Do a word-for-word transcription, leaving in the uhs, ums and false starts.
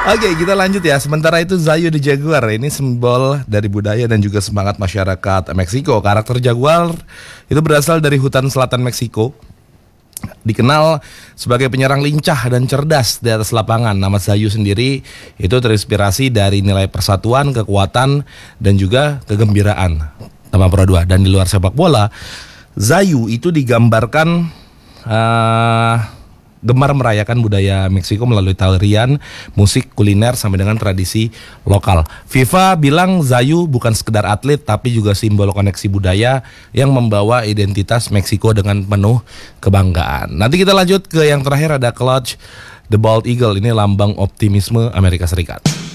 Oke, kita lanjut ya. Sementara itu Zayu the Jaguar ini simbol dari budaya dan juga semangat masyarakat Meksiko. Karakter Jaguar itu berasal dari hutan selatan Meksiko. Dikenal sebagai penyerang lincah dan cerdas di atas lapangan. Nama Zayu sendiri itu terinspirasi dari nilai persatuan, kekuatan, dan juga kegembiraan. Nama Pro dua. Dan di luar sepak bola, Zayu itu digambarkan uh, gemar merayakan budaya Meksiko melalui tarian, musik, kuliner, sampai dengan tradisi lokal. FIFA bilang Zayu bukan sekedar atlet, tapi juga simbol koneksi budaya yang membawa identitas Meksiko dengan penuh kebanggaan. Nanti kita lanjut ke yang terakhir, ada Clutch, The Bald Eagle. Ini lambang optimisme Amerika Serikat.